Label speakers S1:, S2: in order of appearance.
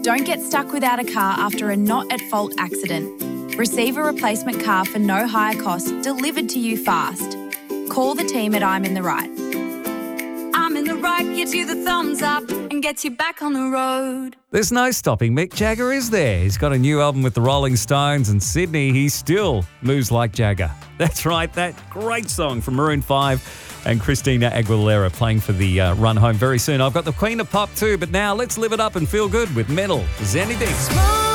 S1: Don't get stuck without a car after a not-at-fault accident. Receive a replacement car for no higher cost delivered to you fast. Call the team at I'm in the Right. I'm in the Right gives you the thumbs up and gets you back on the road.
S2: There's no stopping Mick Jagger, is there? He's got a new album with the Rolling Stones, and Sydney, he still moves like Jagger. That's right, that great song from Maroon 5 and Christina Aguilera playing for the run home very soon. I've got the Queen of Pop too, but now let's live it up and feel good with Metal. Zenny Dix.